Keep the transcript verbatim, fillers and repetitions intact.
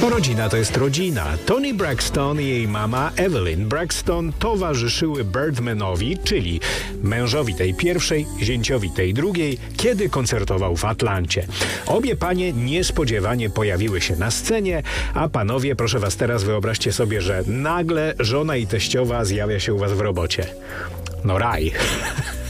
Bo rodzina to jest rodzina. Toni Braxton i jej mama Evelyn Braxton towarzyszyły Birdmanowi, czyli mężowi tej pierwszej, zięciowi tej drugiej, kiedy koncertował w Atlancie. Obie panie niespodziewanie pojawiły się na scenie, a panowie, proszę was, teraz wyobraźcie sobie, że nagle żona i teściowa zjawia się u was w robocie. No raj.